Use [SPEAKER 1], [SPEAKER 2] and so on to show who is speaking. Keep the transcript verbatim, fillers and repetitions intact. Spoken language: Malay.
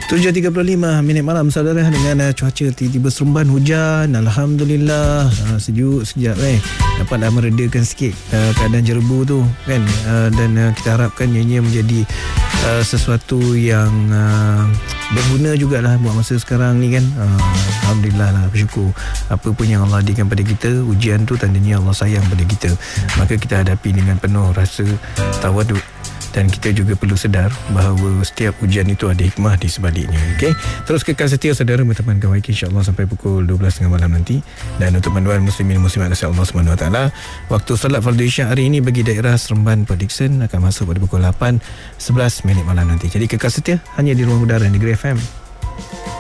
[SPEAKER 1] tujuh tiga puluh lima minit malam saudara, dengan uh, cuaca tiba-tiba seremban hujan. Alhamdulillah, uh, sejuk sekejap eh dapatlah meredakan sikit uh, keadaan jerebu tu kan, uh, dan uh, kita harapkan ianya menjadi uh, sesuatu yang uh, berguna jugalah buat masa sekarang ni kan. uh, Alhamdulillah lah, bersyukur apa pun yang Allah berikan pada kita, ujian tu tandanya Allah sayang pada kita, maka kita hadapi dengan penuh rasa tawaduk. Dan kita juga perlu sedar bahawa setiap ujian itu ada hikmah di sebaliknya. Okey, terus kekal setia saudara berteman kawan kita insya-Allah sampai pukul dua belas tiga puluh malam nanti. Dan untuk panduan muslimin muslimat kasih Allah Subhanahu Wa Taala, waktu solat fardu isyak hari ini bagi daerah Seremban Port Dickson akan masuk pada pukul lapan sebelas minit malam nanti. Jadi kekal setia hanya di Ruang Udara Negeri F M.